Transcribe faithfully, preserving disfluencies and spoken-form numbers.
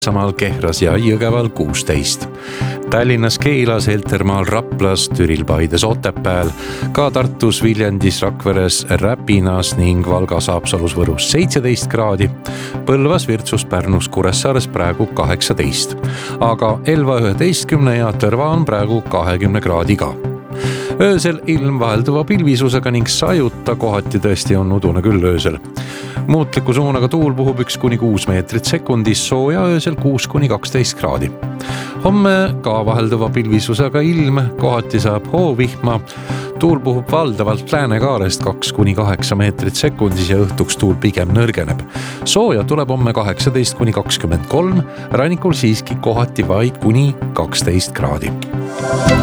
Samal Kehras ja Jõgeval kuusteist. Tallinnas, Keilas, Heltermaal, Raplas, Türil, Paides, Otepääl, ka Tartus, Viljandis, Rakveres, Räpinas ning Valgas, Haapsalus, Võrus seitseteist kraadi. Põlvas, Virtsus, Pärnus, Kuressaares praegu kaheksateist. Aga Elva üheteistkümne ja Tõrva on praegu kahekümne kraadi ka. Öösel ilm vahelduva pilvisusega ning sajuta kohati tõesti on udune küll öösel. Muutliku suunaga tuul puhub üks kuni kuus meetrit sekundis, sooja öösel kuus kuni kaksteist kraadi. Homme ka vahelduva pilvisusega ilm, kohati saab hoovihma. Tuul puhub valdavalt Lääne-Kaarest kaks kuni kaheksa meetrit sekundis ja õhtuks tuul pigem nõrgeneb. Sooja tuleb homme kaheksateist kuni kakskümmend kolm, rannikul siiski kohati vaid kuni kaksteist kraadi.